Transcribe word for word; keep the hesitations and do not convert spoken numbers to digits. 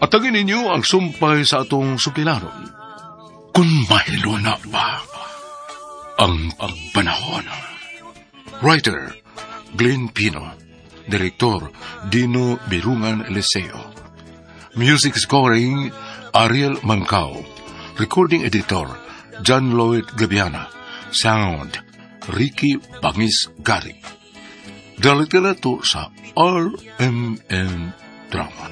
Atagin ninyo ang sumpay sa atong sukilanon. Kung mahilo na ba ang panahon. Writer, Glenn Pino. Direktor, Dino Birungan Eliseo. Music scoring, Ariel Mancao. Recording editor, John Lloyd Gabiana. Sound, Ricky Bangis Gari. Dalitirato sa R M N Drama.